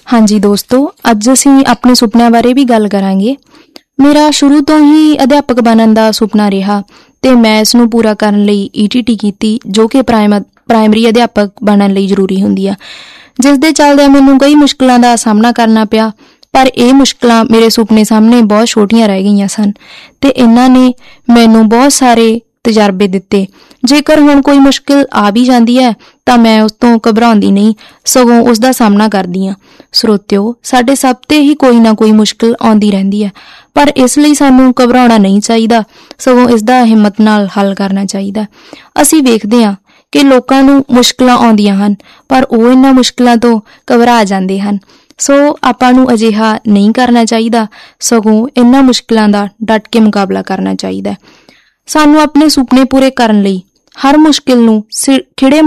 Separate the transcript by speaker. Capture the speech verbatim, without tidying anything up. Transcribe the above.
Speaker 1: ਹਾਂਜੀ ਦੋਸਤੋ, ਅੱਜ ਅਸੀਂ ਆਪਣੇ ਸੁਪਨਿਆਂ ਬਾਰੇ ਵੀ ਗੱਲ ਕਰਾਂਗੇ। ਮੇਰਾ ਸ਼ੁਰੂ ਤੋਂ ਹੀ ਅਧਿਆਪਕ ਬਣਨ ਦਾ ਸੁਪਨਾ ਰਿਹਾ ਤੇ ਮੈਂ ਇਸ ਨੂੰ ਪੂਰਾ ਕਰਨ ਲਈ ਈ ਟੀ ਟੀ ਕੀਤੀ, ਜੋ ਕਿ ਪ੍ਰਾਇਮ ਪ੍ਰਾਇਮਰੀ ਅਧਿਆਪਕ ਬਣਨ ਲਈ ਜ਼ਰੂਰੀ ਹੁੰਦੀ ਆ, ਜਿਸ ਦੇ ਚੱਲਦਿਆਂ ਮੈਨੂੰ ਕਈ ਮੁਸ਼ਕਿਲਾਂ ਦਾ ਸਾਹਮਣਾ ਕਰਨਾ ਪਿਆ। ਪਰ ਇਹ ਮੁਸ਼ਕਿਲਾਂ ਮੇਰੇ ਸੁਪਨੇ ਸਾਹਮਣੇ ਬਹੁਤ ਛੋਟੀਆਂ ਰਹਿ ਗਈਆਂ ਸਨ ਤੇ ਇਹਨਾਂ ਨੇ ਮੈਨੂੰ ਬਹੁਤ ਸਾਰੇ ਤਜਰਬੇ ਦਿੱਤੇ। ਜੇਕਰ ਹੁਣ ਕੋਈ ਮੁਸ਼ਕਿਲ ਆ ਵੀ ਜਾਂਦੀ ਹੈ ਤਾਂ ਮੈਂ ਉਸ ਤੋਂ ਘਬਰਾਉਂਦੀ ਨਹੀਂ, ਸਗੋਂ ਉਸ ਦਾ ਸਾਹਮਣਾ ਕਰਦੀ ਹਾਂ। ਸਰੋਤਿਓ, ਸਾਡੇ ਸਭ ਤੇ ਹੀ ਕੋਈ ਨਾ ਕੋਈ ਮੁਸ਼ਕਿਲ ਆਉਂਦੀ ਰਹਿੰਦੀ ਹੈ, ਪਰ ਇਸ ਲਈ ਸਾਨੂੰ ਘਬਰਾਉਣਾ ਨਹੀਂ ਚਾਹੀਦਾ, ਸਗੋਂ ਇਸ ਦਾ ਹਿੰਮਤ ਨਾਲ ਹੱਲ ਕਰਨਾ ਚਾਹੀਦਾ। ਅਸੀਂ ਵੇਖਦੇ ਹਾਂ ਕਿ ਲੋਕਾਂ ਨੂੰ ਮੁਸ਼ਕਿਲਾਂ ਆਉਂਦੀਆਂ ਹਨ, ਪਰ ਉਹ ਇਹਨਾਂ ਮੁਸ਼ਕਿਲਾਂ ਤੋਂ ਘਬਰਾ ਜਾਂਦੇ ਹਨ। ਸੋ ਆਪਾਂ ਨੂੰ ਅਜਿਹਾ ਨਹੀਂ ਕਰਨਾ ਚਾਹੀਦਾ, ਸਗੋਂ ਇਹਨਾਂ ਮੁਸ਼ਕਿਲਾਂ ਦਾ ਡਟ ਕੇ ਮੁਕਾਬਲਾ ਕਰਨਾ ਚਾਹੀਦਾ। ਸਾਨੂੰ ਆਪਣੇ ਸੁਪਨੇ ਪੂਰੇ ਕਰਨ ਲਈ ਹਰ ਮੁਸ਼ਕਿਲ ਨੂੰ ਖਿੜੇ